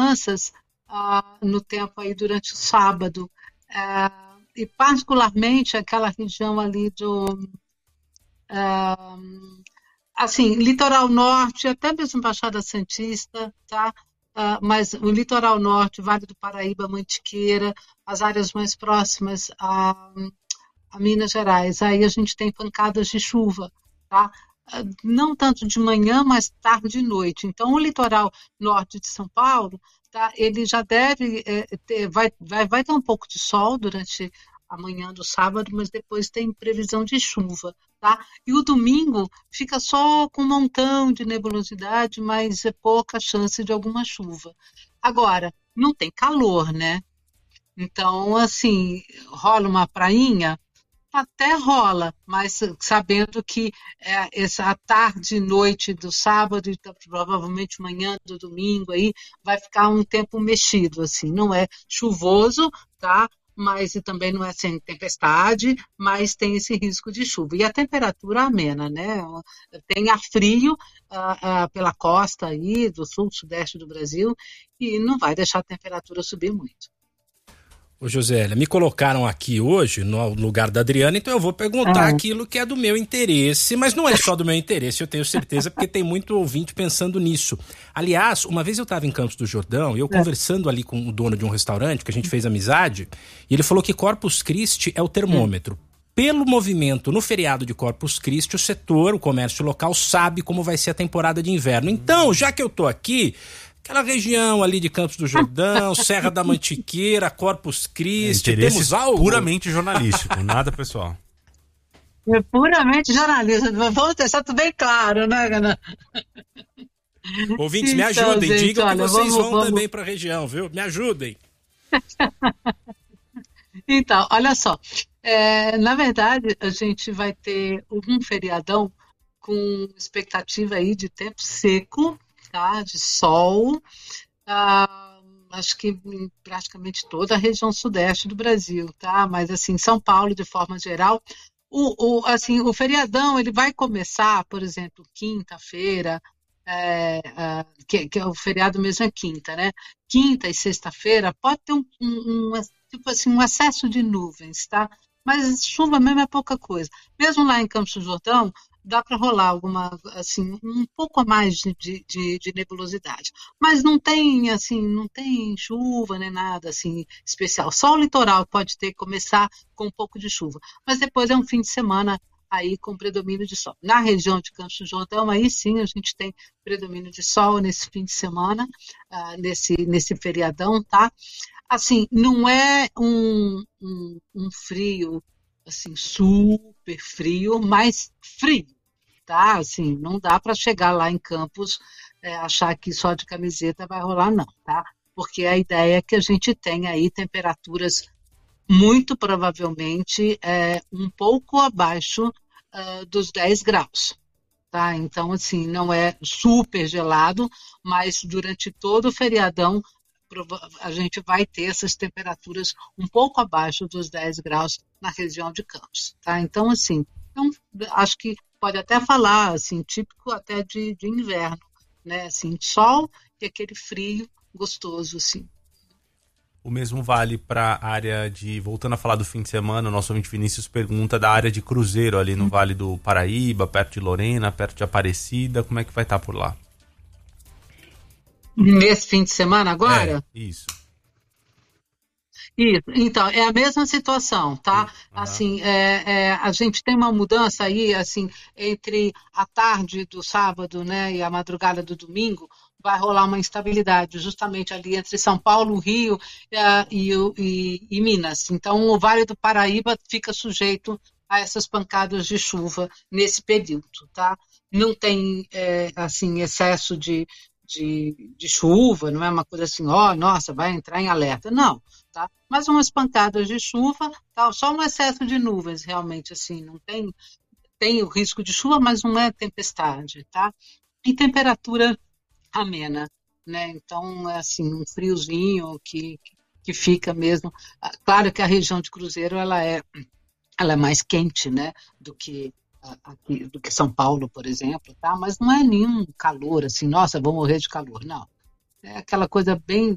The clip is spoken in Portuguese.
mudanças no tempo aí durante o sábado, e particularmente aquela região ali assim, litoral norte, até mesmo Baixada Santista, tá? Mas o litoral norte, Vale do Paraíba, Mantiqueira, as áreas mais próximas a Minas Gerais, aí a gente tem pancadas de chuva, tá? Não tanto de manhã, mas tarde e noite. Então, o litoral norte de São Paulo, tá? Ele já deve vai ter um pouco de sol durante a manhã do sábado, mas depois tem previsão de chuva, tá? E o domingo fica só com um montão de nebulosidade, mas é pouca chance de alguma chuva. Agora, não tem calor, né? Então, assim, rola uma prainha, até rola, mas sabendo que essa tarde e noite do sábado e provavelmente manhã do domingo aí vai ficar um tempo mexido, assim, não é chuvoso, tá? Mas também não é sem tempestade, mas tem esse risco de chuva. E a temperatura amena, né? Tem ar frio pela costa aí do sul, sudeste do Brasil, e não vai deixar a temperatura subir muito. Ô Josélia, me colocaram aqui hoje no lugar da Adriana, então eu vou perguntar aquilo que é do meu interesse, mas não é só do meu interesse, eu tenho certeza, porque tem muito ouvinte pensando nisso. Aliás, uma vez eu estava em Campos do Jordão e eu conversando ali com o dono de um restaurante, que a gente fez amizade, e ele falou que Corpus Christi é o termômetro. Pelo movimento no feriado de Corpus Christi, o setor, o comércio local, sabe como vai ser a temporada de inverno. Então, já que eu tô aqui, aquela região ali de Campos do Jordão, Serra da Mantiqueira, Corpus Christi, temos algo? Puramente jornalístico, nada pessoal. É puramente jornalista, vamos deixar tudo bem claro, né, Gana? Ouvintes, me ajudem, gente, digam que vocês vão também para a região, viu? Me ajudem. Então, olha só, na verdade a gente vai ter um feriadão com expectativa aí de tempo seco, tá? De sol, acho que em praticamente toda a região sudeste do Brasil, tá? Mas assim, São Paulo de forma geral, assim, o feriadão ele vai começar, por exemplo, quinta-feira, que é o feriado mesmo é quinta, né? Quinta e sexta-feira pode ter tipo assim, um excesso de nuvens, tá? Mas chuva mesmo é pouca coisa. Mesmo lá em Campos do Jordão, dá para rolar assim, um pouco a mais de nebulosidade. Mas não tem, assim, não tem chuva nem nada assim especial. Só o litoral pode começar com um pouco de chuva. Mas depois é um fim de semana aí com predomínio de sol. Na região de Campos do Jordão, aí sim a gente tem predomínio de sol nesse fim de semana, nesse feriadão, tá? Assim, não é um frio, assim, super frio, mas frio, tá? Assim, não dá para chegar lá em Campos, achar que só de camiseta vai rolar, não, tá? Porque a ideia é que a gente tenha aí temperaturas muito provavelmente um pouco abaixo dos 10 graus, tá? Então, assim, não é super gelado, mas durante todo o feriadão a gente vai ter essas temperaturas um pouco abaixo dos 10 graus na região de Campos, tá? Então, assim, acho que pode até falar, assim, típico até de inverno, né? Assim, sol e aquele frio gostoso, assim. O mesmo vale para a área voltando a falar do fim de semana, o nosso ouvinte Vinícius pergunta da área de Cruzeiro ali no Vale do Paraíba, perto de Lorena, perto de Aparecida, como é que vai estar por lá? Nesse fim de semana agora? Isso. Isso, então, é a mesma situação, tá? Assim, a gente tem uma mudança aí, assim, entre a tarde do sábado, né, e a madrugada do domingo, vai rolar uma instabilidade, justamente ali entre São Paulo, Rio e Minas. Então, o Vale do Paraíba fica sujeito a essas pancadas de chuva nesse período, tá? Não tem, assim, excesso de chuva, não é uma coisa assim, nossa, vai entrar em alerta, não, tá? Mas umas pancadas de chuva, tá? Só um excesso de nuvens, realmente, assim, não tem o risco de chuva, mas não é tempestade, tá? E temperatura amena, né? Então, é assim, um friozinho que fica mesmo, claro que a região de Cruzeiro, ela é mais quente, né, do que São Paulo, por exemplo, tá? Mas não é nenhum calor, assim, nossa, vou morrer de calor, não. É aquela coisa bem